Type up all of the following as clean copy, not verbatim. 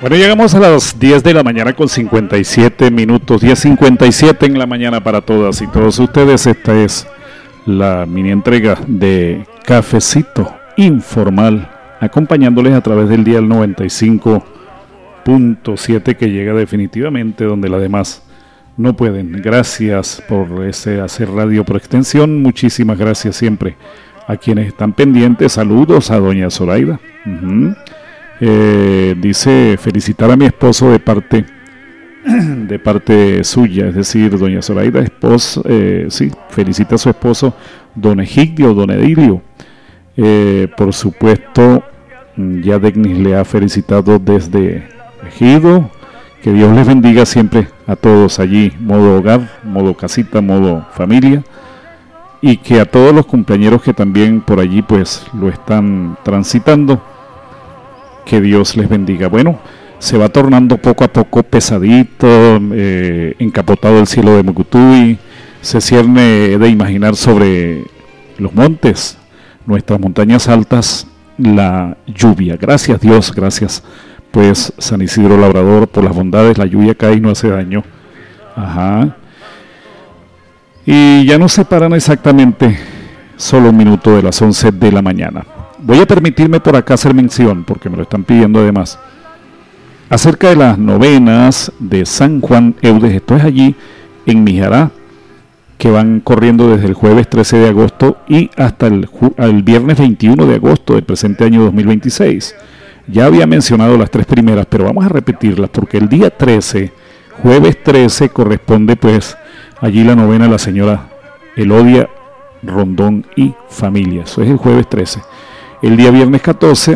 Bueno, llegamos a las 10 de la mañana con 57 minutos, 10:57 en la mañana para todas y todos ustedes. Esta es la mini entrega de Cafecito Informal, acompañándoles a través del dial 95.7 que llega definitivamente donde las demás no pueden. Gracias por ese hacer radio por extensión, muchísimas gracias siempre a quienes están pendientes. Saludos a doña Zoraida. Dice felicitar a mi esposo de parte suya, es decir, doña Zoraida, sí, felicita a su esposo, don Egidio, don Edilio. Por supuesto, ya Degnis le ha felicitado desde Ejido. Que Dios les bendiga siempre a todos allí, modo hogar, modo casita, modo familia. Y que a todos los compañeros que también por allí pues lo están transitando, que Dios les bendiga. Bueno, se va tornando poco a poco pesadito, encapotado el cielo de Mucutuy. Se cierne de imaginar sobre los montes, nuestras montañas altas, la lluvia. Gracias Dios, gracias pues San Isidro Labrador por las bondades. La lluvia cae y no hace daño. Y ya nos separan exactamente solo un minuto de las 11 de la mañana. Voy a permitirme por acá hacer mención, porque me lo están pidiendo además, acerca de las novenas de San Juan Eudes. Esto es allí en Mijará, que van corriendo desde el jueves 13 de agosto y hasta el viernes 21 de agosto del presente año 2026. Ya había mencionado las tres primeras, pero vamos a repetirlas, porque el día 13, jueves 13, corresponde pues allí la novena de la señora Elodia Rondón y familia. Eso es el jueves 13. El día viernes 14,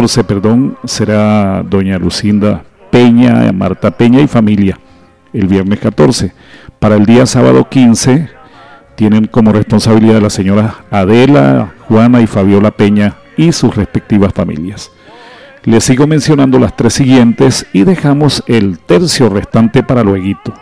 será doña Lucinda Peña, Marta Peña y familia, el viernes 14. Para el día sábado 15, tienen como responsabilidad a las señoras Adela, Juana y Fabiola Peña y sus respectivas familias. Les sigo mencionando las tres siguientes y dejamos el tercio restante para lueguito.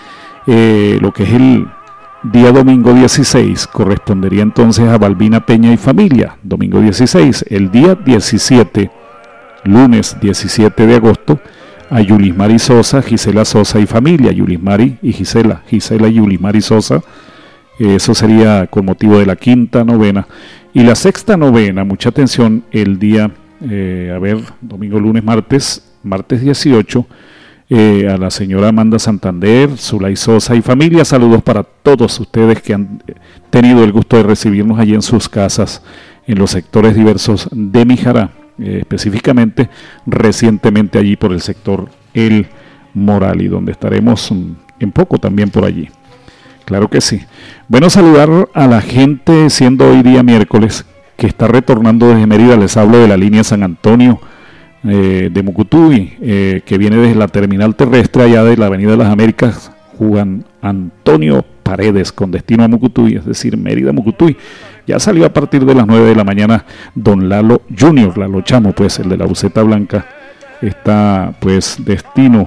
Lo que es el día domingo 16 correspondería entonces a Balbina Peña y familia, domingo 16. El día 17, lunes 17 de agosto, a Yulismari Sosa, Gisela Sosa y familia, Yulismari y Gisela y Yulismari Sosa. Eso sería con motivo de la quinta novena. Y la sexta novena, mucha atención, el día, domingo, lunes, martes 18, a la señora Amanda Santander, Zulay Sosa y familia. Saludos para todos ustedes que han tenido el gusto de recibirnos allí en sus casas, en los sectores diversos de Mijará, específicamente recientemente allí por el sector El Moral, y donde estaremos en poco también por allí. Claro que sí. Bueno, saludar a la gente, siendo hoy día miércoles, que está retornando desde Mérida. Les hablo de la línea San Antonio de Mucutuy, que viene desde la terminal terrestre allá de la Avenida de las Américas, Juan Antonio Paredes, con destino a Mucutuy, es decir, Mérida, Mucutuy. Ya salió a partir de las 9 de la mañana don Lalo Junior, Lalo Chamo, pues el de la buceta blanca, está pues destino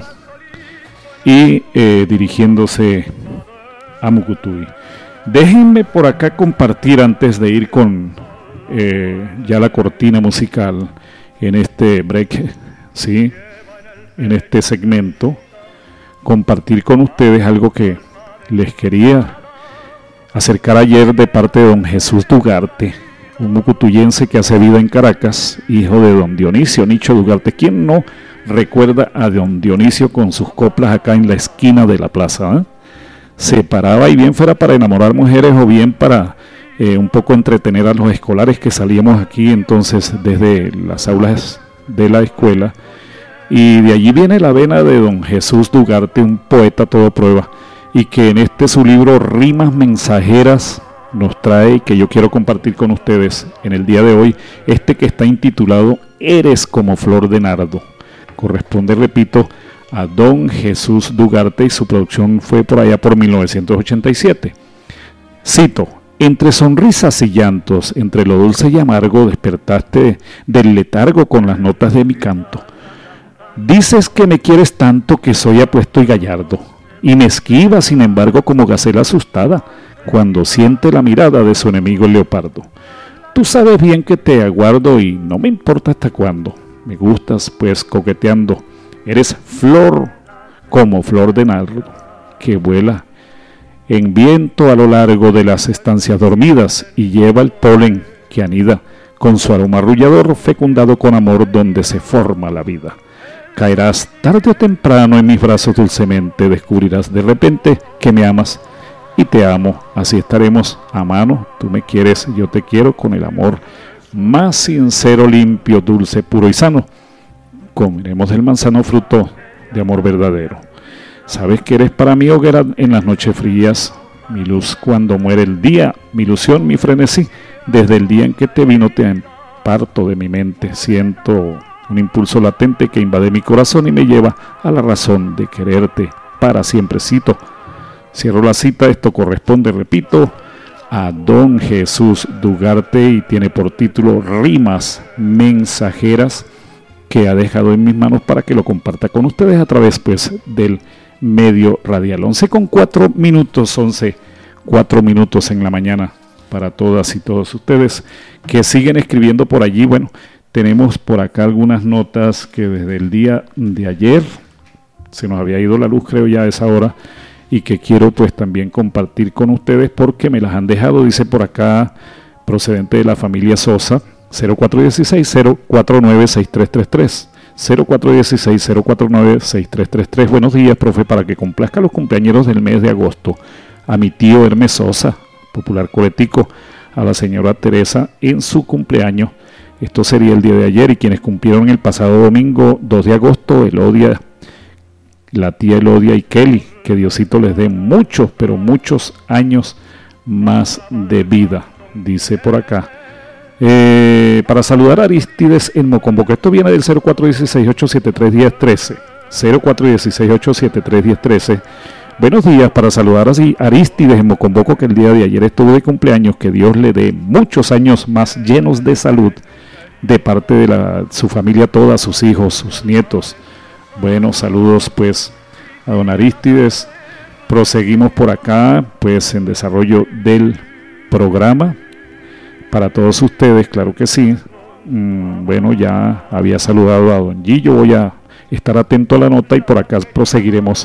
y dirigiéndose a Mucutuy. Déjenme por acá compartir antes de ir con ya la cortina musical en este break, ¿sí? En este segmento, compartir con ustedes algo que les quería acercar ayer de parte de don Jesús Dugarte, un mucutuyense que hace vida en Caracas, hijo de don Dionisio Nicho Dugarte. ¿Quién no recuerda a don Dionisio con sus coplas acá en la esquina de la plaza? Se paraba, y bien fuera para enamorar mujeres o bien para un poco entretener a los escolares que salíamos aquí entonces desde las aulas de la escuela, y de allí viene la vena de don Jesús Dugarte, un poeta todo prueba, y que en este su libro Rimas Mensajeras nos trae, que yo quiero compartir con ustedes en el día de hoy, que está intitulado Eres como flor de nardo. Corresponde, repito, a don Jesús Dugarte, y su producción fue por allá por 1987. Cito: entre sonrisas y llantos, entre lo dulce y amargo, despertaste del letargo con las notas de mi canto. Dices que me quieres tanto que soy apuesto y gallardo, y me esquiva sin embargo como gacela asustada cuando siente la mirada de su enemigo el leopardo. Tú sabes bien que te aguardo y no me importa hasta cuándo. Me gustas pues coqueteando Eres flor como flor de nardo que vuela en viento a lo largo de las estancias dormidas y lleva el polen que anida con su aroma arrullador fecundado con amor donde se forma la vida. Caerás tarde o temprano en mis brazos dulcemente, descubrirás de repente que me amas y te amo, así estaremos a mano, tú me quieres, yo te quiero, con el amor más sincero, limpio, dulce, puro y sano. Comeremos del manzano fruto de amor verdadero. Sabes que eres para mí hoguera en las noches frías, mi luz cuando muere el día, mi ilusión, mi frenesí. Desde el día en que te vi no te aparto de mi mente, siento un impulso latente que invade mi corazón y me lleva a la razón de quererte para siemprecito. Cierro la cita, esto corresponde, repito, a don Jesús Dugarte y tiene por título Rimas Mensajeras, que ha dejado en mis manos para que lo comparta con ustedes a través pues del medio radial. 11:04, 4 minutos en la mañana para todas y todos ustedes que siguen escribiendo por allí. Bueno, tenemos por acá algunas notas que desde el día de ayer se nos había ido la luz, creo ya a esa hora, y que quiero pues también compartir con ustedes porque me las han dejado. Dice por acá, procedente de la familia Sosa, 0416-049-6333. 0416-049-6333. Buenos días, profe, para que complazca a los cumpleañeros del mes de agosto, a mi tío Hermes Sosa, popular coletico, a la señora Teresa en su cumpleaños. Esto sería el día de ayer, y quienes cumplieron el pasado domingo 2 de agosto, Elodia, la tía Elodia y Kelly, que Diosito les dé muchos, pero muchos años más de vida, dice por acá. Para saludar a Aristides en Mocomboco, esto viene del 0416-873-1013, 0416-873-1013. Buenos días, para saludar a Aristides en Mocomboco, que el día de ayer estuvo de cumpleaños, que Dios le dé muchos años más llenos de salud, de parte de su familia toda, sus hijos, sus nietos. Bueno, saludos pues a don Aristides. Proseguimos por acá pues en desarrollo del programa para todos ustedes, claro que sí. Bueno, ya había saludado a don Gillo, voy a estar atento a la nota y por acá proseguiremos.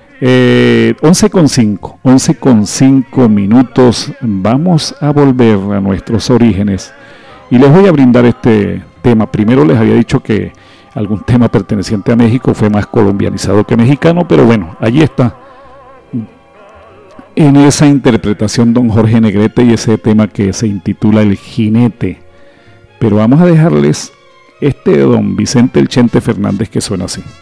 11:05 minutos, vamos a volver a nuestros orígenes y les voy a brindar este tema. Primero les había dicho que algún tema perteneciente a México fue más colombianizado que mexicano, pero bueno, allí está en esa interpretación don Jorge Negrete y ese tema que se intitula El Jinete. Pero vamos a dejarles este de don Vicente El Chente Fernández, que suena así.